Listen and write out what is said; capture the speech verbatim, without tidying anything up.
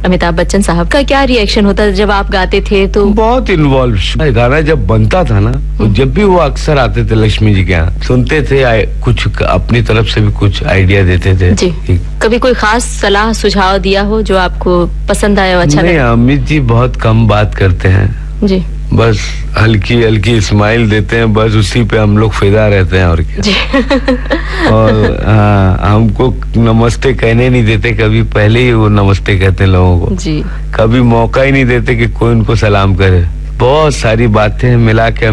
अमिताभ बच्चन साहब का क्या रिएक्शन होता जब आप गाते थे? तो बहुत इन्वॉल्व। गाना जब बनता था ना, तो जब भी वो अक्सर आते थे लक्ष्मी जी के यहाँ, सुनते थे, कुछ अपनी तरफ से भी कुछ आइडिया देते थे जी। कभी कोई खास सलाह सुझाव दिया हो जो आपको पसंद आया हो, अच्छा नहीं, अमित जी बहुत कम बात करते हैं जी, बस हल्की हल्की स्माइल देते हैं, बस उसी पे हम लोग फिदा रहते हैं और क्या जी। और हाँ, हमको नमस्ते कहने नहीं देते कभी, पहले ही वो नमस्ते कहते हैं लोगों को जी, कभी मौका ही नहीं देते कि कोई उनको सलाम करे। बहुत सारी बातें मिला के